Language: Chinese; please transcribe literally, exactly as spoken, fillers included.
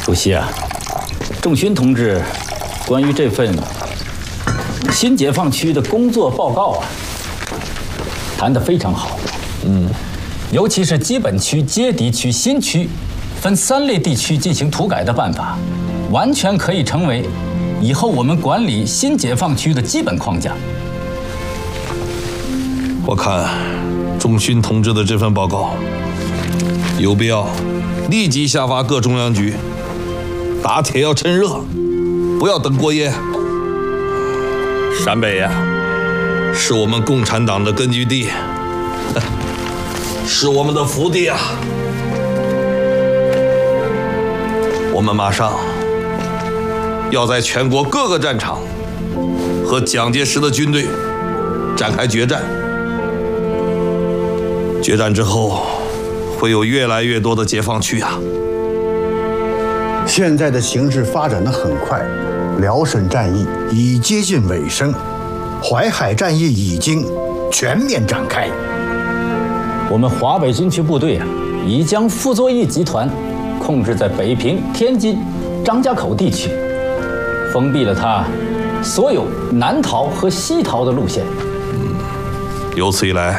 主席啊，仲勋同志关于这份新解放区的工作报告啊，谈得非常好。嗯，尤其是基本区、接敌区、新区分三类地区进行土改的办法，完全可以成为以后我们管理新解放区的基本框架。 我看仲勋同志的这份报告，有必要立即下发各中央局，打铁要趁热，不要等过夜。陕北呀，是我们共产党的根据地，是我们的福地啊！我们马上要在全国各个战场和蒋介石的军队展开决战。决战之后，会有越来越多的解放区啊！ 现在的形势发展得很快，辽沈战役已接近尾声，淮海战役已经全面展开。 我们华北军区部队啊，已将傅作义集团控制在北平、天津、张家口地区，封闭了他所有南逃和西逃的路线。 由此一来，